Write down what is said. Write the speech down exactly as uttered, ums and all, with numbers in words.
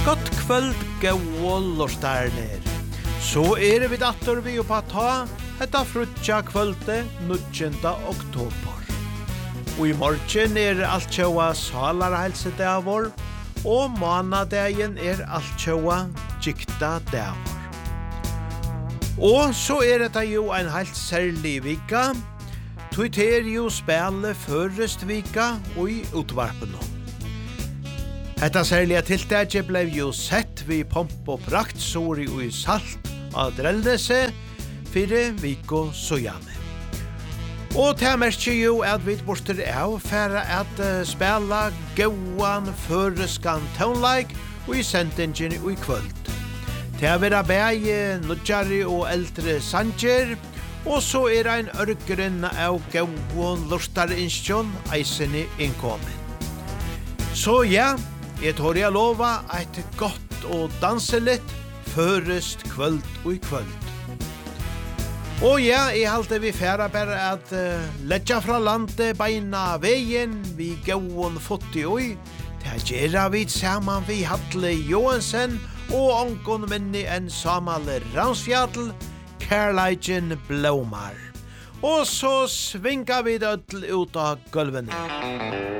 Gott kvöld, gå lortarner. Så er vi datter vi på ta, hetta frutja kvölde, nutjenda oktober. Og i morgen er alt tjoa salarhelsedavor, og manadagen er alt tjoa gikta davor. Og så er det jo en helt særlig vika, Twitter jo spille først vika og i utvarpen. Hetta særlige tiltaket ble jo sett vi pomp og prakt sori og i salt av Drellnese fire viko sojane. Og til merker jo at vi borster av for at uh, spela gåan føreskan tonelike og i sendingen og i kvöld. Til å være bæge, nudjari og eldre sanger, og så er ein ørgren av gåan lortarinskjon eisene innkommen. Så ja, jeg tror jeg lova et godt og danselitt førest kvöld og i kvöld. Og ja, jeg halte vi færa bare at uh, letja fra landet beina veien vi gåen fotti oi, til gjerra vi saman vi Hadle Johansen og onkon minni en Samale Ransfjadl, Kærleitjen Blomar. Og så svinga vi det ut av gulvene.